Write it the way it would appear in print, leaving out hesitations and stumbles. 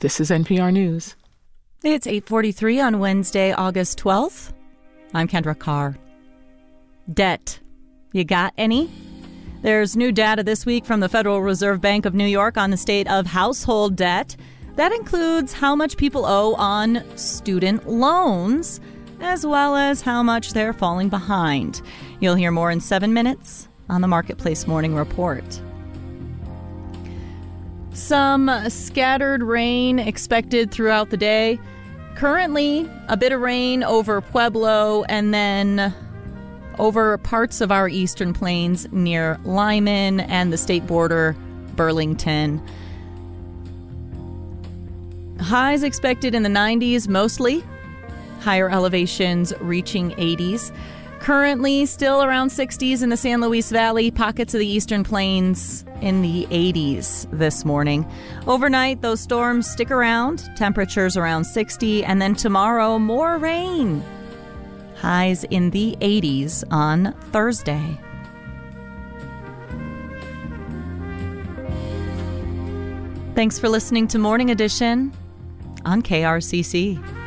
This is NPR News. It's 8:43 on Wednesday, August 12th. I'm Kendra Carr. Debt. You got any? There's new data this week from the Federal Reserve Bank of New York on the state of household debt. That includes how much people owe on student loans, as well as how much they're falling behind. You'll hear more in 7 minutes on the Marketplace Morning Report. Some scattered rain expected throughout the day. Currently, a bit of rain over Pueblo and then over parts of our eastern plains near Lyman and the state border, Burlington. Highs expected in the 90s mostly. Higher elevations reaching 80s. Currently still around 60s in the San Luis Valley, pockets of the eastern plains in the 80s this morning. Overnight, those storms stick around, temperatures around 60, and then tomorrow, more rain. Highs in the 80s on Thursday. Thanks for listening to Morning Edition on KRCC.